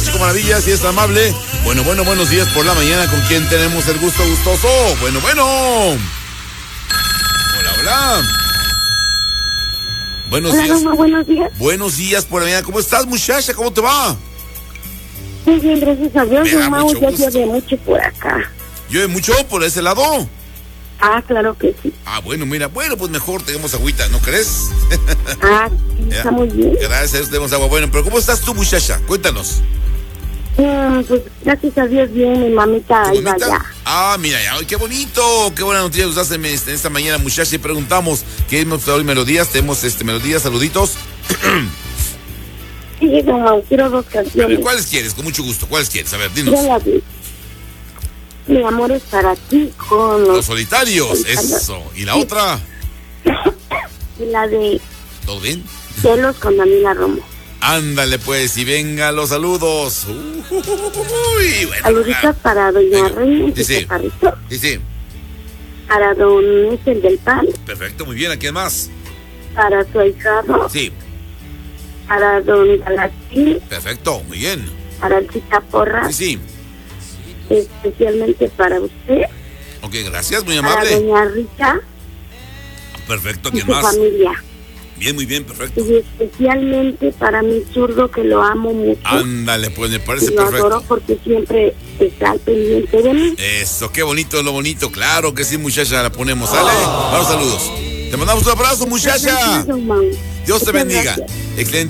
más, Chico Maravillas, si es amable. Bueno, buenos días por la mañana. ¿Con quién tenemos el gusto gustoso? Bueno. Hola. Buenos Hola, días. mamá, buenos días. Buenos días por la mañana. ¿Cómo estás, muchacha? ¿Cómo te va? Muy bien, gracias a Dios, Me da mamá. mucho Ya gusto. llueve mucho por acá. ¿Llueve mucho por ese lado? Ah, claro que sí. Bueno, mira, pues mejor tenemos agüita, ¿no crees? Ah, sí, está muy bien. Gracias a Dios tenemos agua. Bueno, pero ¿cómo estás tú, muchacha? Cuéntanos. Pues gracias a Dios, bien, mi mamita ¿Tu iba mamita? allá. Mira, ¡ay, qué bonito! Qué buena noticia nos das en esta mañana, muchacha. Y preguntamos, ¿qué hemos hoy? Melodías, tenemos melodías, saluditos. Sí, mamá, quiero dos A canciones. ver, ¿cuáles quieres? Con mucho gusto, ¿cuáles quieres? A ver, dinos. Quiero la de Mi amor es para ti con Los solitarios, eso. ¿Y la otra? Y la de ¿Todo bien? Celos con Daniela Romo. Ándale, pues, y venga los saludos. Uy, bueno. Saluditos para doña Reina y Sí. Chaparrito. Sí. Para don el del pan. Perfecto, muy bien. ¿A quién más? Para su ahijado. Sí. Para don Galaxy. Perfecto, muy bien. Para el Chita Porra. Sí. Especialmente para usted. Ok, gracias, muy Para amable. doña Rita Perfecto, ¿a y quién su más? familia. Bien, muy bien, perfecto. Y especialmente para mi zurdo, que lo amo mucho. Ándale, pues me parece Y lo adoro perfecto. porque siempre está al pendiente de mí. Eso, qué bonito, lo bonito. Claro que sí, muchacha, la ponemos. ¿Sale? Vamos, saludos. Te mandamos un abrazo, muchacha. Gracias, don Mau. Dios te Muchas bendiga. gracias. Excelente.